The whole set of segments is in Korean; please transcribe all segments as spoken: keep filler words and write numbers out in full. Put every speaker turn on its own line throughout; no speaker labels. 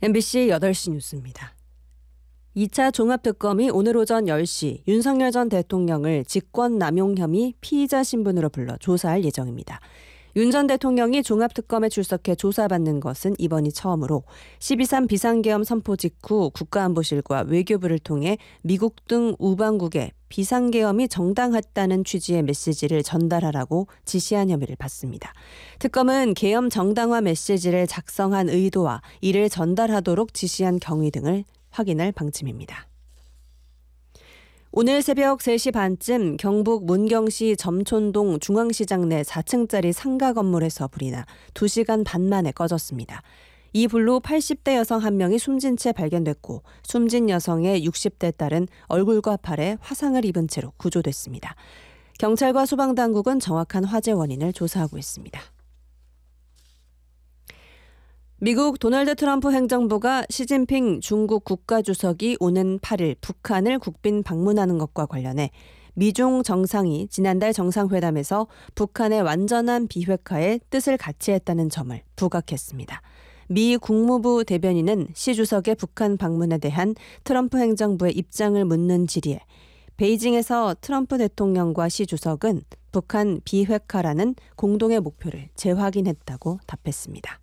엠비씨 여덟 시 뉴스입니다. 이 차 종합특검이 오늘 오전 열 시 윤석열 전 대통령을 직권남용 혐의 피의자 신분으로 불러 조사할 예정입니다. 윤 전 대통령이 종합특검에 출석해 조사받는 것은 이번이 처음으로 십이 삼 비상계엄 선포 직후 국가안보실과 외교부를 통해 미국 등 우방국에 비상계엄이 정당했다는 취지의 메시지를 전달하라고 지시한 혐의를 받습니다. 특검은 계엄 정당화 메시지를 작성한 의도와 이를 전달하도록 지시한 경위 등을 확인할 방침입니다. 오늘 새벽 세 시 반쯤 경북 문경시 점촌동 중앙시장 내 사 층짜리 상가 건물에서 불이 나 두 시간 반 만에 꺼졌습니다. 이 불로 팔십 대 여성 한 명이 숨진 채 발견됐고 숨진 여성의 육십 대 딸은 얼굴과 팔에 화상을 입은 채로 구조됐습니다. 경찰과 소방당국은 정확한 화재 원인을 조사하고 있습니다. 미국 도널드 트럼프 행정부가 시진핑 중국 국가주석이 오는 팔 일 북한을 국빈 방문하는 것과 관련해 미중 정상이 지난달 정상회담에서 북한의 완전한 비핵화에 뜻을 같이 했다는 점을 부각했습니다. 미 국무부 대변인은 시 주석의 북한 방문에 대한 트럼프 행정부의 입장을 묻는 질의에 베이징에서 트럼프 대통령과 시 주석은 북한 비핵화라는 공동의 목표를 재확인했다고 답했습니다.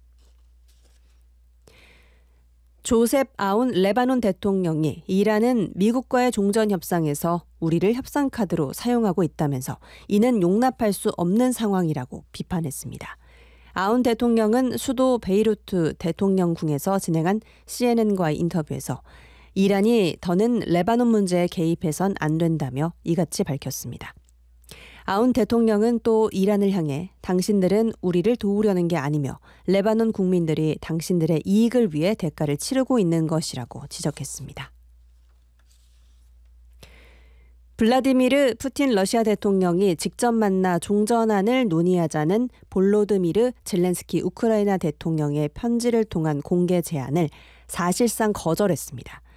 조셉 아운 레바논 대통령이 이란은 미국과의 종전 협상에서 우리를 협상 카드로 사용하고 있다면서 이는 용납할 수 없는 상황이라고 비판했습니다. 아운 대통령은 수도 베이루트 대통령궁에서 진행한 씨엔엔과의 인터뷰에서 이란이 더는 레바논 문제에 개입해선 안 된다며 이같이 밝혔습니다. 아운 대통령은 또 이란을 향해 당신들은 우리를 도우려는 게 아니며 레바논 국민들이 당신들의 이익을 위해 대가를 치르고 있는 것이라고 지적했습니다. 블라디미르 푸틴 러시아 대통령이 직접 만나 종전안을 논의하자는 볼로드미르 젤렌스키 우크라이나 대통령의 편지를 통한 공개 제안을 사실상 거절했습니다.